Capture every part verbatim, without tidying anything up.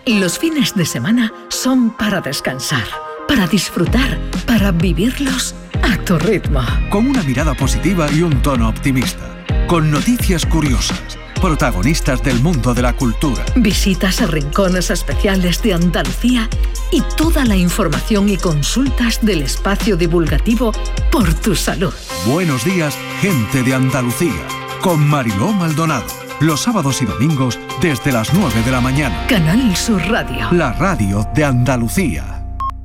Los fines de semana son para descansar, para disfrutar, para vivirlos a tu ritmo. Con una mirada positiva y un tono optimista. Con noticias curiosas. Protagonistas del mundo de la cultura. Visitas a rincones especiales de Andalucía y toda la información y consultas del espacio divulgativo Por tu Salud. Buenos días, gente de Andalucía. Con Mariló Maldonado. Los sábados y domingos desde las nueve de la mañana. Canal Sur Radio. La radio de Andalucía.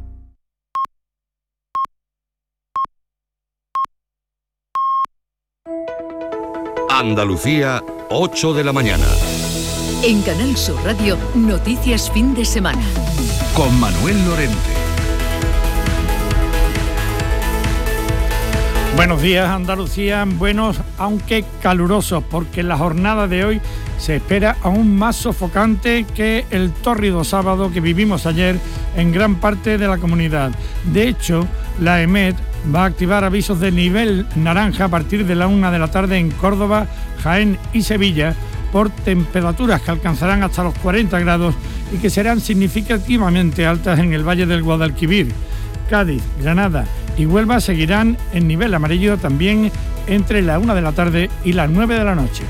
Andalucía, ocho de la mañana. En Canal Sur Radio, Noticias Fin de Semana. Con Manuel Lorente. Buenos días, Andalucía, buenos aunque calurosos, porque la jornada de hoy se espera aún más sofocante que el tórrido sábado que vivimos ayer en gran parte de la comunidad. De hecho, la EMET va a activar avisos de nivel naranja a partir de la una de la tarde en Córdoba, Jaén y Sevilla por temperaturas que alcanzarán hasta los cuarenta grados y que serán significativamente altas en el Valle del Guadalquivir. Cádiz, Granada y Huelva seguirán en nivel amarillo también entre la una de la tarde y las nueve de la noche.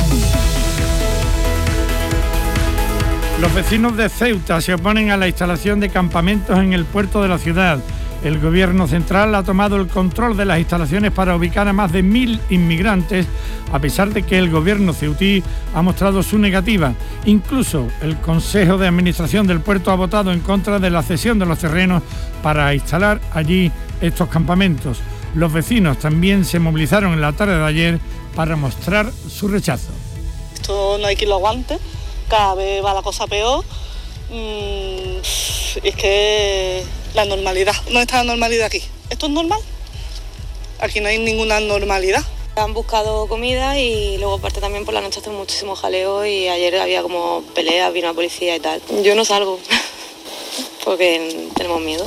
Los vecinos de Ceuta se oponen a la instalación de campamentos en el puerto de la ciudad. El gobierno central ha tomado el control de las instalaciones para ubicar a más de mil inmigrantes, a pesar de que el gobierno ceutí ha mostrado su negativa. Incluso el Consejo de Administración del puerto ha votado en contra de la cesión de los terrenos para instalar allí estos campamentos. Los vecinos también se movilizaron en la tarde de ayer para mostrar su rechazo. Esto no hay quien lo aguante, cada vez va la cosa peor. Mm, es que la normalidad, ¿dónde está la normalidad aquí? ¿Esto es normal? Aquí no hay ninguna normalidad. Han buscado comida y luego aparte también por la noche hace muchísimo jaleo y ayer había como peleas, vino la policía y tal. Yo no salgo porque tenemos miedo.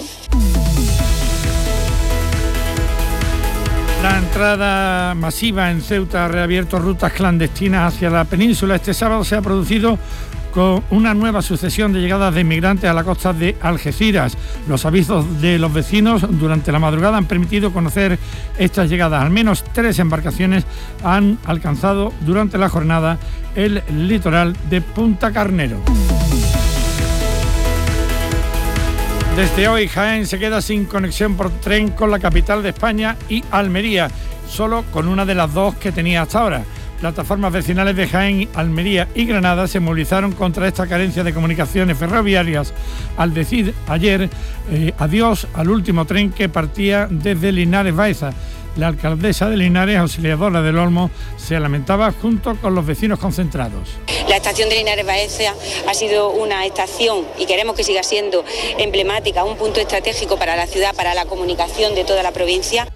La entrada masiva en Ceuta ha reabierto rutas clandestinas hacia la península. Este sábado se ha producido con una nueva sucesión de llegadas de inmigrantes a la costa de Algeciras. Los avisos de los vecinos durante la madrugada han permitido conocer estas llegadas. Al menos tres embarcaciones han alcanzado durante la jornada el litoral de Punta Carnero. Desde hoy, Jaén se queda sin conexión por tren con la capital de España y Almería, solo con una de las dos que tenía hasta ahora. Plataformas vecinales de Jaén, Almería y Granada se movilizaron contra esta carencia de comunicaciones ferroviarias al decir ayer eh, adiós al último tren que partía desde Linares Baeza. La alcaldesa de Linares, Auxiliadora del Olmo, se lamentaba junto con los vecinos concentrados. La estación de Linares Baeza ha sido una estación, y queremos que siga siendo emblemática, un punto estratégico para la ciudad, para la comunicación de toda la provincia.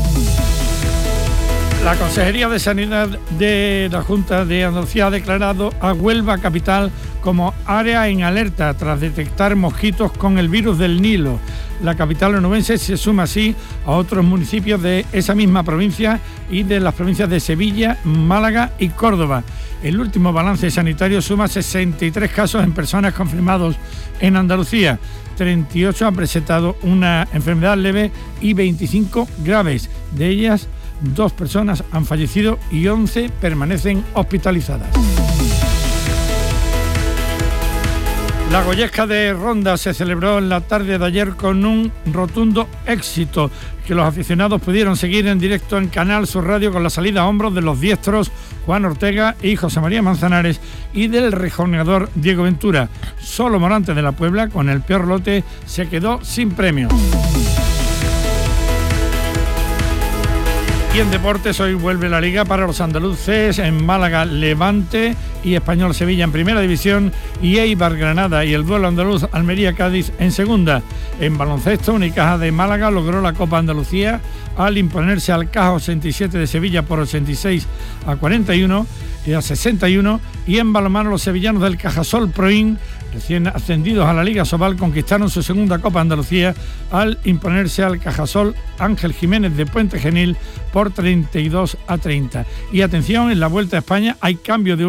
La Consejería de Sanidad de la Junta de Andalucía ha declarado a Huelva capital como área en alerta tras detectar mosquitos con el virus del Nilo. La capital onubense se suma así a otros municipios de esa misma provincia y de las provincias de Sevilla, Málaga y Córdoba. El último balance sanitario suma sesenta y tres casos en personas confirmados en Andalucía. treinta y ocho han presentado una enfermedad leve y veinticinco graves. De ellas, dos personas han fallecido y once permanecen hospitalizadas. La Goyesca de Ronda se celebró en la tarde de ayer con un rotundo éxito que los aficionados pudieron seguir en directo en Canal Sur Radio con la salida a hombros de los diestros Juan Ortega y José María Manzanares y del rejoneador Diego Ventura. Solo Morante de la Puebla, con el peor lote, se quedó sin premios. Y en deportes hoy vuelve la Liga para los andaluces. En Málaga, Levante y Español Sevilla en primera división y Eibar Granada y el duelo andaluz Almería Cádiz en segunda. En baloncesto, Unicaja de Málaga logró la Copa Andalucía al imponerse al Caja ochenta y siete de Sevilla por ochenta y seis a cuarenta y uno y a sesenta y uno. Y en balonmano, los sevillanos del Cajasol Proin, recién ascendidos a la Liga Sobal, conquistaron su segunda Copa Andalucía al imponerse al Cajasol Ángel Jiménez de Puente Genil por treinta y dos a treinta. Y atención, en la Vuelta a España hay cambio de